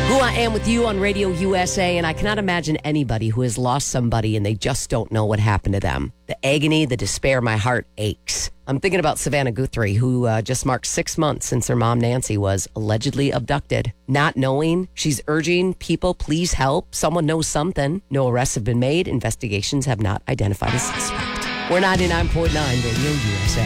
Who I Am With You on Radio USA, and I cannot imagine anybody who has lost somebody and they just don't know what happened to them. The agony, the despair, my heart aches. I'm thinking about Savannah Guthrie, who just marked 6 months since her mom, Nancy, was allegedly abducted. Not knowing, she's urging people, please help. Someone knows something. No arrests have been made. Investigations have not identified a suspect. We're 99.9 Radio USA.